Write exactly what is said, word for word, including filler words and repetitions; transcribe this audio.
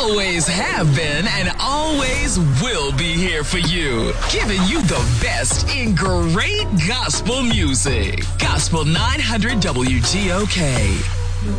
always have been and always will be here for you, giving you the best in great gospel music. Gospel nine hundred W G O K.